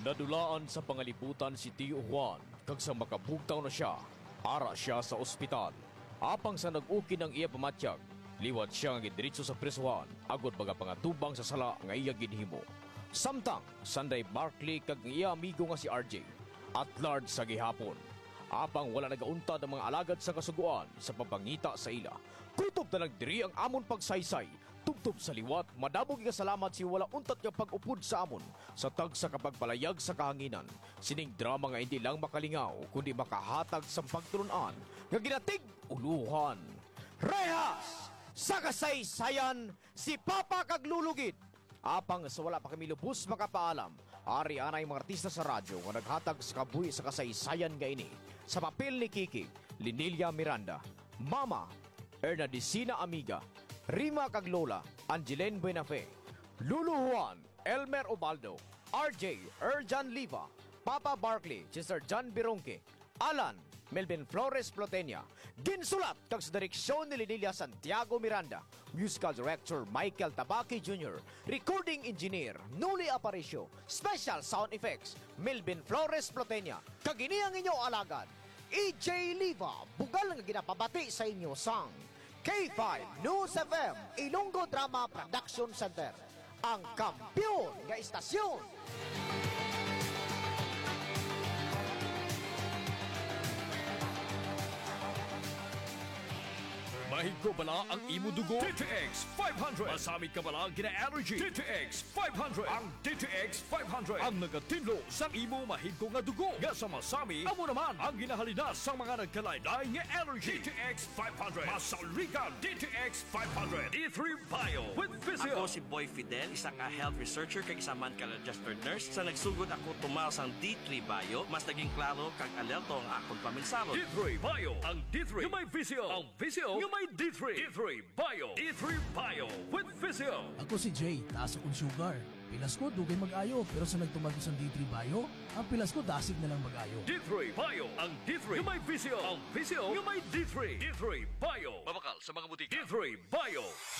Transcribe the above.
Nadulaan sa pangalibutan si Tio Juan kag sa makabugtaw na siya, ara siya sa ospital. Apang sa nag-uki ng iya pamatyag, liwat siya nga gidiretso sa presuhan agod baga pangatubang sa sala nga iya ginhimo. Samtang Sunday Barkley kag iya amigo nga si RJ at large sa gihapon. Apang wala nagauntad ang mga alagad sa kasuguan sa papangita sa ila. Kutob na nagdiri ang amon pagsaysay. Tubtob sa liwat, madabog nga salamat si wala untat nga pag-upod sa amon sa tag sa kapagpalayag sa kahanginan. Sining drama nga hindi lang makalingaw kundi makahatag sa pagtulunan nga ginatig uluhan. Rehas! Sa kasaysayan, si Papa Kaglulugid! Apang sa wala pa kami lubos makapaalam, ari anay mga artista sa radyo nga naghatag sa kabuhi sa kasaysayan nga ini. Sa papel ni Kiki, Linilia Miranda, Mama, Ernadicina Amiga, Rima Caglola, Angeline Buenafe, Lulu Juan, Elmer Ubaldo, RJ, Erjan Liva, Papa Barkley, Sister John Bironque, Alan, Melvin Flores Plotenia, ginsulat kag sa direksyon ni Linilia Santiago Miranda, musical director Michael Tabaki Jr., recording engineer Nuli Aparicio, special sound effects Melvin Flores Plotenia, kag ini ang inyo alagad EJ Liva, bugal nga ginapabati sa inyo sang K5 News FM, Ilonggo Drama Production Center, ang kampiyon nga istasyon. Mahig ko bala ang imo dugo? DTX 500. Masamit ka bala gina-allergy? DTX 500. Ang DTX 500 ang nagatinlo sa imo mahig ko nga dugo. Nga sa masami, amo naman ang ginahalinas sa mga nagkalaylay nga allergy. DTX 500. Masaulikan DTX 500. D3 Bio with Physio. Ako si Boy Fidel, isang health researcher kag isa man ka registered nurse. Sa nagsugod ako tumaw sang D3 Bio, mas naging klaro kag alerto ang akong paminsalo. D3 Bio. Ang D3 yung may Physio. Ang Physio yung may D3. D3 Bio. D3 Bio with Physio. Ako si Jay, taas akong sugar. Pilas ko, dugay mag-ayo. Pero sa nagtumag ko sa D3 Bio, ang pilas ko, dasig na lang mag-ayo. D3 Bio. Ang D3 yung may Physio. Ang Physio yung may D3. D3 Bio. Mabakal sa mga butika. D3 Bio.